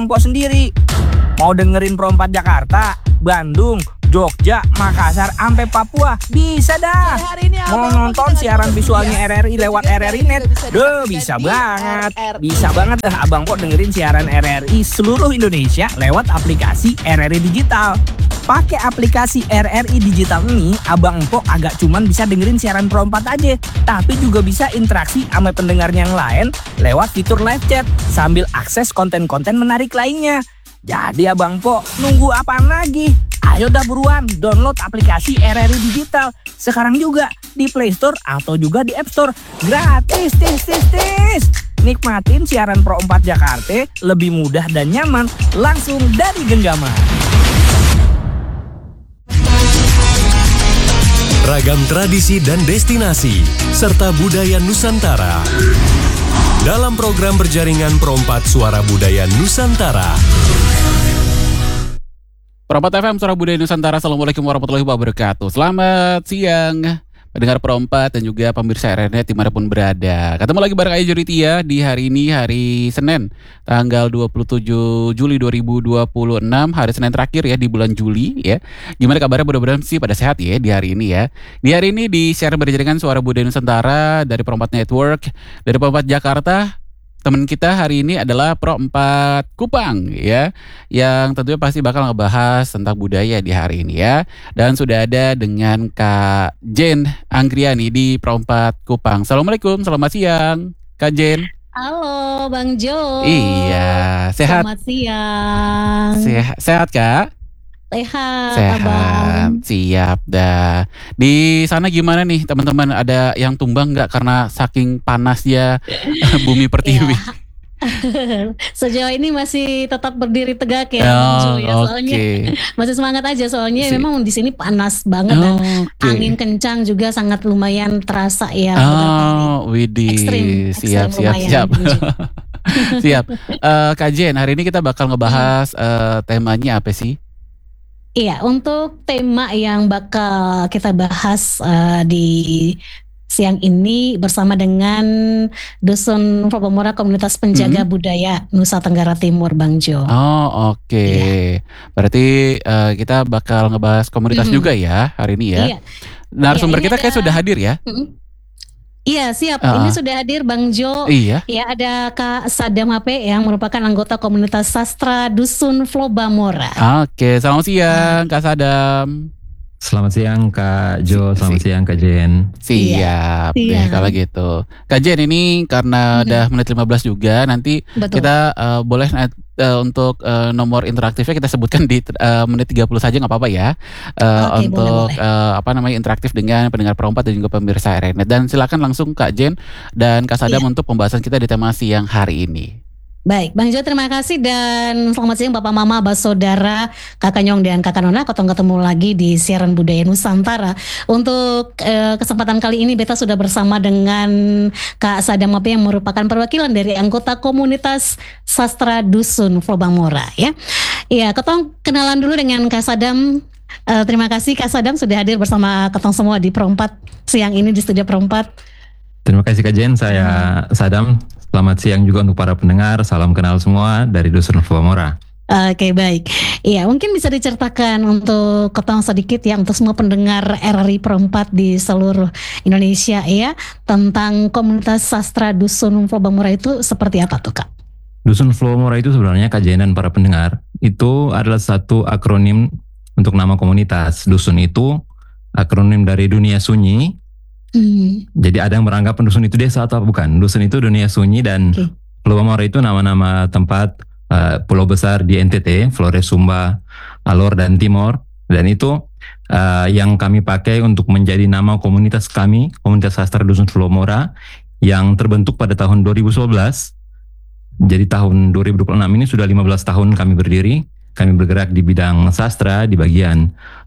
Mpok sendiri. Mau dengerin Pro 4 Jakarta, Bandung, Jogja, Makassar, sampai Papua, bisa dah. Mau nonton siaran visualnya RRI lewat RRI Net, bisa banget. Bisa banget dah Abang Pok dengerin siaran RRI seluruh Indonesia lewat aplikasi RRI Digital. Pakai aplikasi RRI Digital ini, Abang Pok agak cuman bisa dengerin siaran Pro 4 aja, tapi juga bisa interaksi sama pendengar yang lain lewat fitur live chat sambil akses konten-konten menarik lainnya. Jadi Abang Pok, nunggu apaan lagi? Ayo dah buruan download aplikasi RRI Digital sekarang juga di Play Store atau juga di App Store. Gratis, tis. Nikmatin siaran Pro 4 Jakarta lebih mudah dan nyaman langsung dari genggaman. Ragam tradisi dan destinasi serta budaya Nusantara dalam program berjaringan Pro 4 Suara Budaya Nusantara. Pro 4 FM Suara Budaya Nusantara. Assalamualaikum warahmatullahi wabarakatuh. Selamat siang pendengar Pro 4 dan juga pemirsa RRI dimanapun berada. Ketemu lagi bareng Ayu Juritia di hari ini, hari Senin tanggal 27 Juli 2026, hari Senin terakhir ya di bulan Juli ya. Gimana kabarnya? Mudah-mudahan sih pada sehat ya di hari ini ya. Di hari ini di siaran berjaringan Suara Budaya Nusantara dari Pro 4 Network, dari Pro 4 Jakarta. Teman kita hari ini adalah Pro 4 Kupang ya, yang tentunya pasti bakal ngebahas tentang budaya di hari ini ya. Dan sudah ada dengan Kak Jen Anggriani di Pro 4 Kupang. Assalamualaikum, selamat siang Kak Jen. Halo Bang Jo. Iya, sehat. Selamat siang. Sehat Kak? Sehat, Sehat, Abang. siap dah. Di sana gimana nih teman-teman? Ada yang tumbang nggak karena saking panasnya bumi pertiwi? Ya. Sejauh ini masih tetap berdiri tegak ya, Bang Jo ya. Soalnya masih semangat aja soalnya memang di sini panas banget dan angin kencang juga sangat lumayan terasa ya. Widih, Ekstrim siap. Siap. Kak Jen, hari ini kita bakal ngebahas temanya apa sih? Iya, untuk tema yang bakal kita bahas di siang ini bersama dengan Dusun Flobamora Komunitas Penjaga Budaya Nusa Tenggara Timur, Bang Jo. Oke. Iya. Berarti kita bakal ngebahas komunitas juga ya hari ini ya. Iya. Narasumber kita kayak sudah hadir ya. Iya, siap. Ini sudah hadir Bang Jo. Iya. Ya, ada Kak Sadam Ape yang merupakan anggota komunitas sastra Dusun Flobamora. Oke, selamat siang Kak Sadam. Selamat siang Kak Jo, selamat siang Kak Jen. Siap deh kalau gitu. Kak Jen, ini karena udah menit 15 juga, nanti kita boleh untuk nomor interaktifnya kita sebutkan di menit 30 saja nggak apa-apa ya. Untuk boleh. Interaktif dengan pendengar Pro 4 dan juga pemirsa RRI. Dan silakan langsung Kak Jen dan Kak Sadam untuk pembahasan kita di tema siang hari ini. Baik, Bang Jo, terima kasih dan selamat siang Bapak Mama, Abah Saudara, Kakak Nyong dan Kakak Nona. Ketemu lagi di siaran Budaya Nusantara. Untuk kesempatan kali ini beta sudah bersama dengan Kak Sadam Ape yang merupakan perwakilan dari anggota komunitas sastra Dusun Flobamora ya. Iya, ketong kenalan dulu dengan Kak Sadam. Terima kasih Kak Sadam sudah hadir bersama ketong semua di Pro 4 siang ini di studio Pro 4. Terima kasih Kak Jen, saya Sadam. Selamat siang juga untuk para pendengar, salam kenal semua dari Dusun Flobamora. Oke, baik. Iya, mungkin bisa diceritakan untuk ketong sedikit ya untuk semua pendengar RRI Pro 4 di seluruh Indonesia ya tentang komunitas sastra Dusun Flobamora itu seperti apa tuh Kak? Dusun Flobamora itu sebenarnya Kak Jen dan para pendengar itu adalah satu akronim untuk nama komunitas. Dusun itu akronim dari dunia sunyi. Jadi ada yang beranggapan dusun itu desa atau bukan. Dusun itu dunia sunyi dan Flobamora itu nama-nama tempat pulau besar di NTT, Flores, Sumba, Alor dan Timor. Dan itu yang kami pakai untuk menjadi nama komunitas kami, komunitas sastra Dusun Flobamora yang terbentuk pada tahun 2011. Jadi tahun 2026 ini sudah 15 tahun kami berdiri. Kami bergerak di bidang sastra di bagian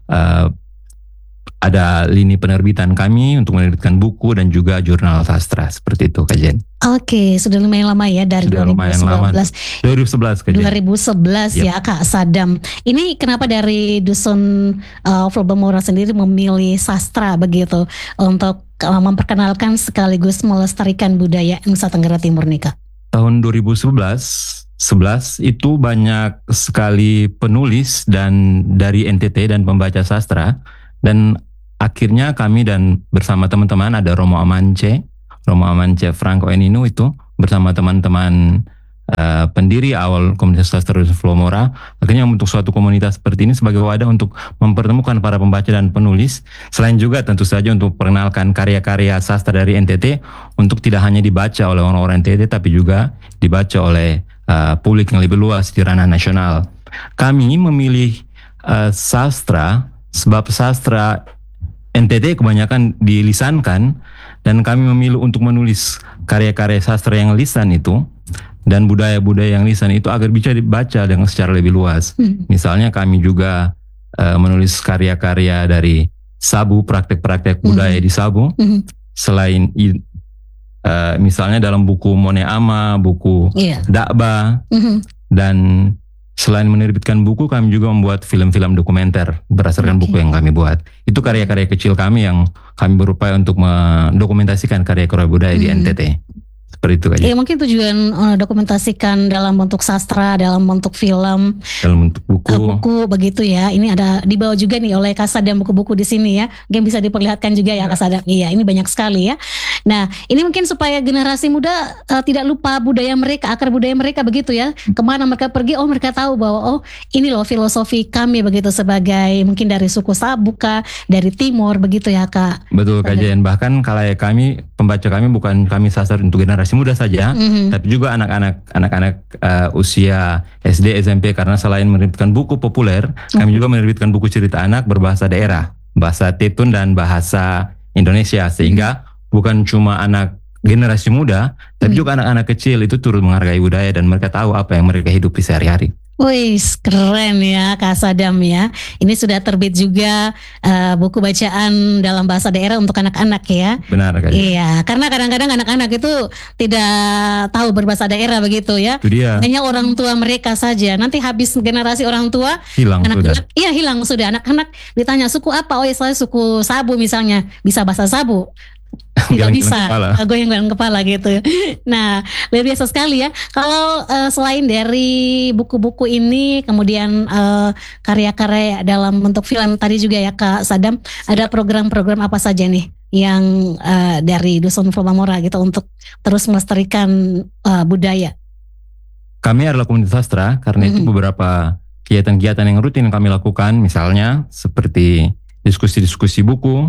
ada lini penerbitan kami untuk menerbitkan buku dan juga jurnal sastra seperti itu Kak Jen. Oke, sudah lumayan lama ya dari sudah 2011. 2011 Kak Jen. 2011 ya Kak Sadam. Ini kenapa dari Dusun Flobamora sendiri memilih sastra begitu untuk memperkenalkan sekaligus melestarikan budaya Nusa Tenggara Timur nih Kak? Tahun 2011 2011 itu banyak sekali penulis dan dari NTT dan pembaca sastra, dan akhirnya kami dan bersama teman-teman ada Romo Amance Franco Eninu itu bersama teman-teman pendiri awal komunitas sastra Dusun Flomora, akhirnya membentuk suatu komunitas seperti ini sebagai wadah untuk mempertemukan para pembaca dan penulis, selain juga tentu saja untuk perkenalkan karya-karya sastra dari NTT untuk tidak hanya dibaca oleh orang-orang NTT tapi juga dibaca oleh publik yang lebih luas di ranah nasional. Kami memilih sastra sebab sastra NTT kebanyakan dilisankan, dan kami memilih untuk menulis karya-karya sastra yang lisan itu dan budaya-budaya yang lisan itu agar bisa dibaca dengan secara lebih luas. Misalnya kami juga menulis karya-karya dari Sabu, praktek-praktek budaya di Sabu. Selain misalnya dalam buku Mone Ama, buku Dakba, dan selain menerbitkan buku, kami juga membuat film-film dokumenter berdasarkan buku yang kami buat. Itu karya-karya kecil kami yang kami berupaya untuk mendokumentasikan karya-karya budaya di NTT. Seperti itu aja. Ya, mungkin tujuan dokumentasikan dalam bentuk sastra, dalam bentuk film, dalam bentuk buku begitu ya. Ini ada dibawa juga nih oleh Kasadam buku-buku di sini ya. Mungkin bisa diperlihatkan juga ya Kasadam. Iya, ini banyak sekali ya. Nah, ini mungkin supaya generasi muda tidak lupa budaya mereka, akar budaya mereka begitu ya. Kemana mereka pergi, mereka tahu bahwa ini loh filosofi kami begitu sebagai mungkin dari suku Sabuka, dari Timur begitu ya Kak. Betul Kak Jen. Bahkan kalau kami, pembaca kami bukan kami sasar untuk generasi muda saja, tapi juga anak-anak usia SD, SMP, karena selain menerbitkan buku populer, kami juga menerbitkan buku cerita anak berbahasa daerah, bahasa Tetun dan bahasa Indonesia, sehingga bukan cuma anak generasi muda, tapi juga anak-anak kecil itu turut menghargai budaya dan mereka tahu apa yang mereka hidupi sehari-hari. Wih, keren ya Kak Sadam ya. Ini sudah terbit juga buku bacaan dalam bahasa daerah untuk anak-anak ya. Benar Kak. Iya, karena kadang-kadang anak-anak itu tidak tahu berbahasa daerah begitu ya. Itu dia. Hanya orang tua mereka saja. Nanti habis generasi orang tua, hilang sudah. Iya, hilang sudah. Anak-anak ditanya suku apa? Ya saya suku Sabu misalnya. Bisa bahasa Sabu? Tidak bisa, goyang-goyang kepala gitu. Nah, luar biasa sekali ya. Kalau selain dari buku-buku ini, kemudian karya-karya dalam bentuk film tadi juga ya Kak Sadam, ada program-program apa saja nih yang dari Dusun Flomora gitu untuk terus melestarikan budaya? Kami adalah komunitas sastra, karena itu beberapa kegiatan-kegiatan yang rutin kami lakukan, misalnya seperti diskusi-diskusi buku,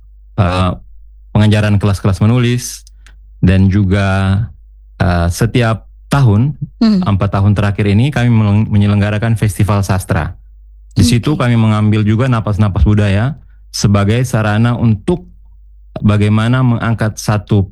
pengajaran kelas-kelas menulis, dan juga setiap tahun 4 tahun terakhir ini kami menyelenggarakan festival sastra. Di situ kami mengambil juga napas-napas budaya sebagai sarana untuk bagaimana mengangkat satu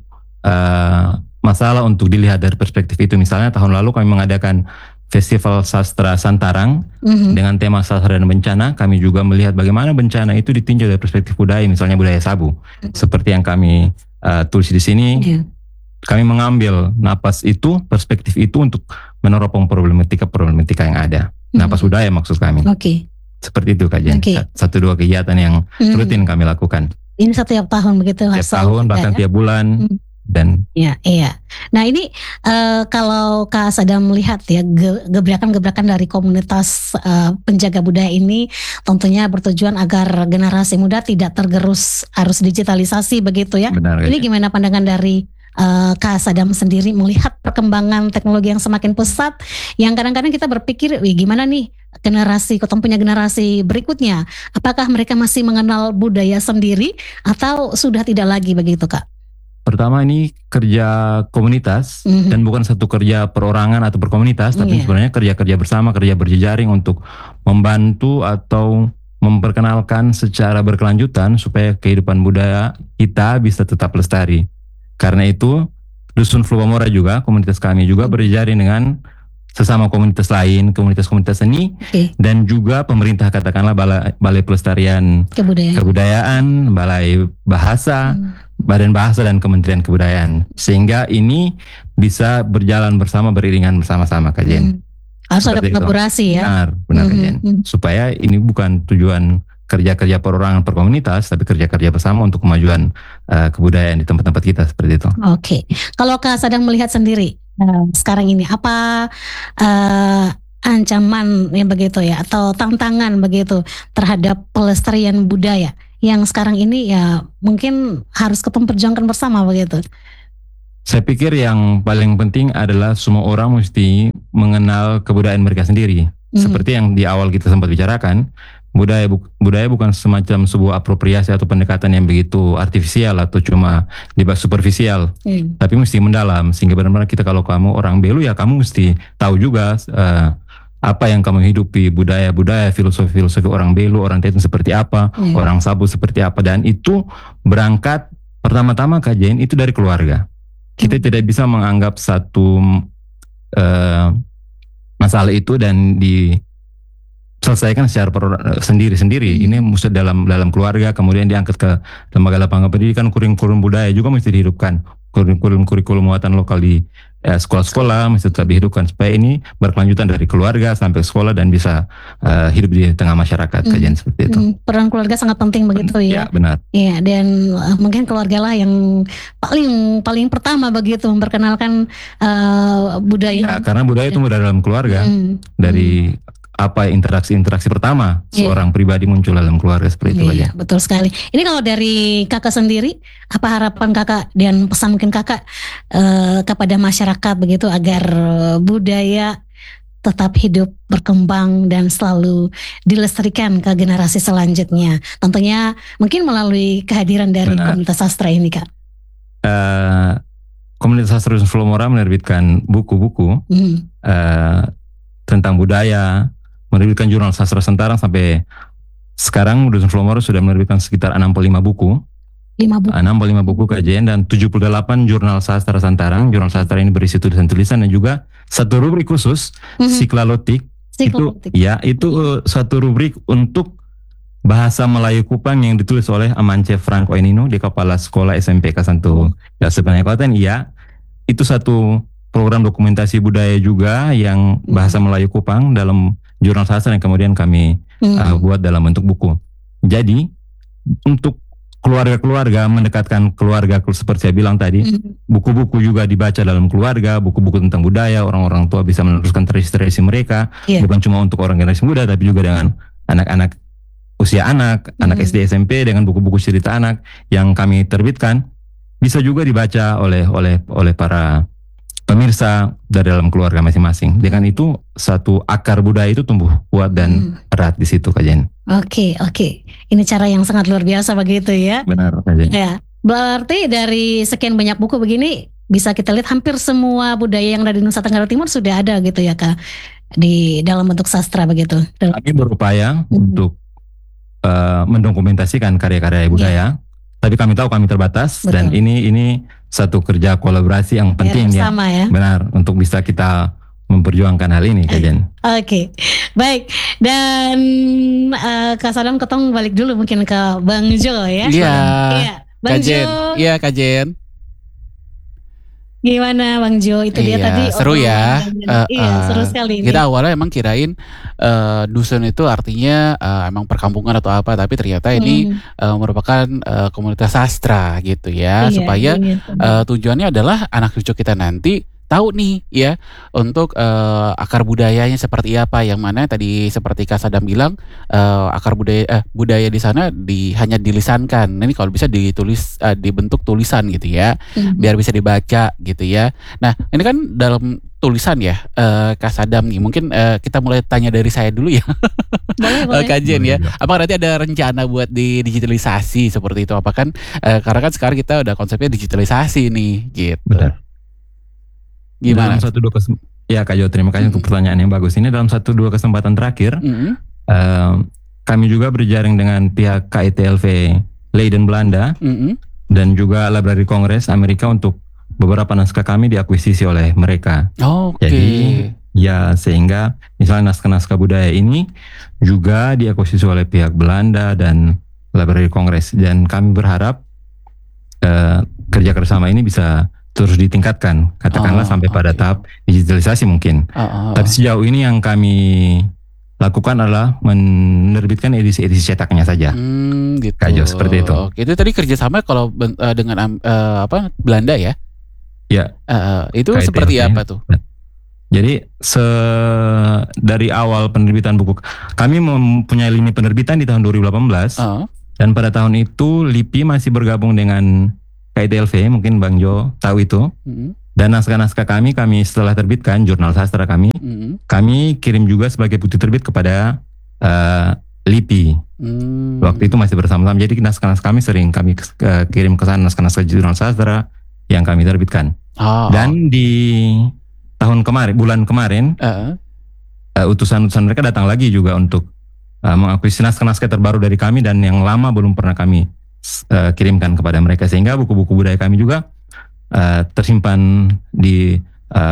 masalah untuk dilihat dari perspektif itu. Misalnya tahun lalu kami mengadakan Festival Sastra Santarang dengan tema sastra dan bencana. Kami juga melihat bagaimana bencana itu ditinjau dari perspektif budaya, misalnya budaya Sabu. Seperti yang kami tulis di sini, kami mengambil napas itu, perspektif itu untuk meneropong problematika yang ada. Napas budaya maksud kami. Seperti itu Kak Jen. 1-2 kegiatan yang rutin kami lakukan. Ini setiap tahun begitu? Setiap tahun, bahkan tiap bulan. Dan iya. Nah ini kalau Kak Sadam melihat ya gebrakan-gebrakan dari komunitas penjaga budaya ini tentunya bertujuan agar generasi muda tidak tergerus arus digitalisasi begitu ya. Benar, ini gimana pandangan dari Kak Sadam sendiri melihat perkembangan teknologi yang semakin pesat, yang kadang-kadang kita berpikir, gimana nih punya generasi berikutnya, apakah mereka masih mengenal budaya sendiri atau sudah tidak lagi begitu Kak? Pertama ini kerja komunitas dan bukan satu kerja perorangan atau berkomunitas, tapi sebenarnya kerja bersama, kerja berjejaring untuk membantu atau memperkenalkan secara berkelanjutan supaya kehidupan budaya kita bisa tetap lestari. Karena itu Dusun Flomora juga, komunitas kami juga berjejaring dengan sesama komunitas lain, komunitas-komunitas seni, dan juga pemerintah, katakanlah Balai Pelestarian Kebudayaan, Balai Bahasa, Badan Bahasa, dan Kementerian Kebudayaan, sehingga ini bisa berjalan bersama, beriringan bersama-sama Kak Jen. Harus ada kolaborasi ya. Benar Kak Jen. Supaya ini bukan tujuan kerja-kerja perorangan per komunitas, tapi kerja-kerja bersama untuk kemajuan kebudayaan di tempat-tempat kita seperti itu. Kalau Kak Sadam melihat sendiri sekarang ini? Apa ancaman yang begitu ya, atau tantangan begitu terhadap pelestarian budaya yang sekarang ini ya mungkin harus kita perjuangkan bersama begitu? Saya pikir yang paling penting adalah semua orang mesti mengenal kebudayaan mereka sendiri. Seperti yang di awal kita sempat bicarakan, budaya bukan semacam sebuah apropriasi atau pendekatan yang begitu artifisial atau cuma superficial, tapi mesti mendalam. Sehingga benar-benar kita, kalau kamu orang Belu ya kamu mesti tahu juga apa yang kamu hidupi, budaya-budaya, filosofi orang Belu, orang Tetun seperti apa, orang Sabu seperti apa. Dan itu berangkat pertama-tama kajian itu dari keluarga. Kita tidak bisa menganggap satu masalah itu dan diselesaikan secara sendiri-sendiri. Ini mesti dalam keluarga, kemudian diangkat ke lembaga lapangan pendidikan. Kurikulum budaya juga mesti dihidupkan. Kurikulum muatan lokal di sekolah-sekolah mesti tetap dihidupkan, supaya ini berkelanjutan dari keluarga sampai sekolah dan bisa hidup di tengah masyarakat. Kajian seperti itu. Peran keluarga sangat penting begitu ya. Ya, benar. Iya, dan mungkin keluarga lah yang paling pertama begitu memperkenalkan budaya. Ya, karena budaya itu dari dalam keluarga. Dari interaksi pertama seorang pribadi muncul dalam keluarga, seperti itu aja. Betul sekali. Ini kalau dari kakak sendiri, apa harapan kakak dan pesan mungkin kakak kepada masyarakat begitu agar budaya tetap hidup, berkembang dan selalu dilestarikan ke generasi selanjutnya? Tentunya mungkin melalui kehadiran dari komunitas sastra ini, Kak. Komunitas Sastra Dusun Flomora menerbitkan buku-buku tentang budaya, menerbitkan jurnal sastra Sentarang. Sampai sekarang Dusun Flomora sudah menerbitkan sekitar 65 buku. 65 buku kajian dan 78 jurnal sastra Sentarang. Jurnal sastra ini berisi tulisan-tulisan dan juga satu rubrik khusus, Siklalotik. Itu satu rubrik untuk bahasa Melayu Kupang yang ditulis oleh Amance Franco Enino di Kepala Sekolah SMP Kasantu. Ya, sebenarnya Kabupaten, itu satu program dokumentasi budaya juga yang bahasa Melayu Kupang dalam jurnal sastra yang kemudian kami buat dalam bentuk buku. Jadi untuk keluarga-keluarga, mendekatkan keluarga seperti saya bilang tadi, buku-buku juga dibaca dalam keluarga, buku-buku tentang budaya, orang-orang tua bisa meneruskan tradisi mereka, bukan cuma untuk orang generasi muda tapi juga dengan anak-anak usia anak SD SMP, dengan buku-buku cerita anak yang kami terbitkan bisa juga dibaca oleh para pemirsa dari dalam keluarga masing-masing. Dengan itu satu akar budaya itu tumbuh kuat dan erat di situ, kajian. Oke. Ini cara yang sangat luar biasa begitu ya. Benar, kajian. Ya, berarti dari sekian banyak buku begini bisa kita lihat hampir semua budaya yang ada di Nusa Tenggara Timur sudah ada gitu ya, Kak, di dalam bentuk sastra begitu. Kami berupaya untuk mendokumentasikan karya-karya budaya. Tapi kami tahu kami terbatas. Betul. Dan ini satu kerja kolaborasi yang penting ya. Benar, untuk bisa kita memperjuangkan hal ini, kajian. Oke. Baik. Dan Kak Sadam, ketong balik dulu mungkin ke Bang Jo ya. Iya. Bang Jo. Iya, kajian. Gimana Bang Jo? Itu dia tadi. Seru ya. Iya, seru sekali ini. Kita awalnya emang kirain dusun itu artinya emang perkampungan atau apa, tapi ternyata ini merupakan komunitas sastra gitu ya. Supaya tujuannya adalah anak cucu kita nanti tahu nih ya untuk akar budayanya seperti apa, yang mana tadi seperti Kak Sadam bilang akar budaya di sana hanya dilisankan. Ini kalau bisa ditulis dibentuk tulisan gitu ya, biar bisa dibaca gitu ya. Nah ini kan dalam tulisan ya Kak Sadam nih, mungkin kita mulai tanya dari saya dulu ya. Boleh. Kajian ya. Apakah nanti ada rencana buat digitalisasi seperti itu? Apa kan karena kan sekarang kita udah konsepnya digitalisasi nih gitu. Benar. Gimana? Ya Kak Jo, terima kasih untuk pertanyaan yang bagus. Ini dalam 1-2 kesempatan terakhir kami juga berjaring dengan pihak KITLV Leiden Belanda dan juga Library Congress Amerika untuk beberapa naskah kami diakuisisi oleh mereka. Jadi ya sehingga misalnya naskah-naskah budaya ini juga diakuisisi oleh pihak Belanda dan Library Congress, dan kami berharap kerja kerjasama ini bisa terus ditingkatkan, katakanlah sampai pada tahap digitalisasi mungkin. Tapi sejauh ini yang kami lakukan adalah menerbitkan edisi cetaknya saja. Gitu. Kak Jo, seperti itu. Itu tadi kerjasama kalau dengan Belanda ya? Ya. Itu KITLV. seperti apa tuh? Jadi dari awal penerbitan buku, kami mempunyai lini penerbitan di tahun 2018, dan pada tahun itu LIPI masih bergabung dengan KITLV, mungkin Bang Jo tahu itu. Dan naskah-naskah kami setelah terbitkan, jurnal sastra kami kirim juga sebagai bukti terbit kepada LIPI. Waktu itu masih bersama-sama, jadi naskah-naskah kami sering kami kirim ke sana, naskah-naskah jurnal sastra yang kami terbitkan. Dan di bulan kemarin, utusan-utusan mereka datang lagi juga untuk mengakuisisi naskah-naskah terbaru dari kami dan yang lama belum pernah kami kirimkan kepada mereka, sehingga buku-buku budaya kami juga tersimpan di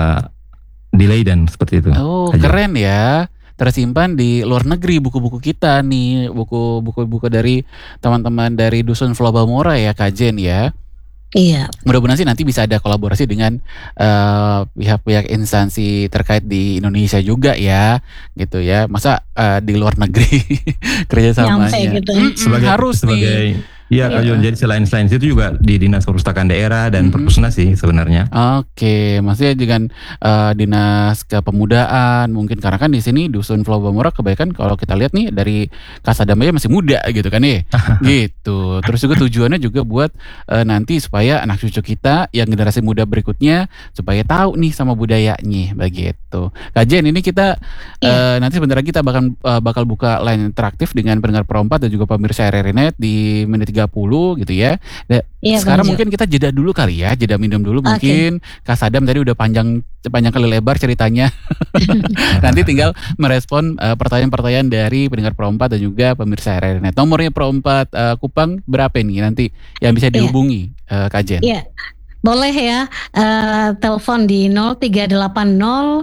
Leiden seperti itu. Oh, keren ya. Tersimpan di luar negeri buku-buku kita nih, buku-buku dari teman-teman dari Dusun Flobamora ya, Kak Jen ya. Iya. Mudah-mudahan sih nanti bisa ada kolaborasi dengan pihak-pihak instansi terkait di Indonesia juga ya, gitu ya. Masa di luar negeri kerjasamanya? Nyampe gitu. Harus nih. Iya, jadi selain itu juga di Dinas Perpustakaan Daerah dan Perpusnas sih sebenarnya. Oke, maksudnya dengan Dinas Kepemudaan mungkin, karena kan di sini Dusun Flobamora kebanyakan kalau kita lihat nih dari Kasadam aja masih muda gitu kan ya. Gitu. Terus juga tujuannya juga buat nanti supaya anak cucu kita yang generasi muda berikutnya supaya tahu nih sama budayanya begitu. Kak Jen, ini kita nanti sebentar lagi kita bakal buka line interaktif dengan pendengar Perompat dan juga pemirsa RRI.net di menit 30 gitu ya. Sekarang mungkin kita jeda dulu kali ya, jeda minum dulu mungkin. Kak Sadam tadi udah panjang kali lebar ceritanya. Nanti tinggal merespon pertanyaan-pertanyaan dari pendengar Perompat dan juga pemirsa RRI.net. Nomornya Perompat Kupang berapa nih nanti yang bisa dihubungi Kak Jen? Iya. Boleh ya, telepon di 0380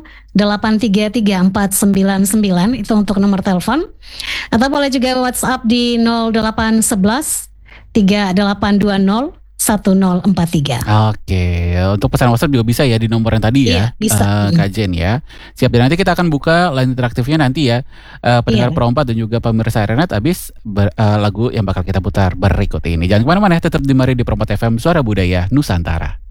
833 499 itu untuk nomor telepon. Atau boleh juga WhatsApp di 0811 3820 1043. Oke, untuk pesan WhatsApp juga bisa ya di nomor yang tadi ya, bisa. Kak Jen ya. Siap, dan nanti kita akan buka line interaktifnya nanti ya, pendengar Perompat dan juga pemirsa RRI.net habis lagu yang bakal kita putar berikut ini. Jangan kemana-mana, tetap di Mari di Perompat FM, Suara Budaya Nusantara.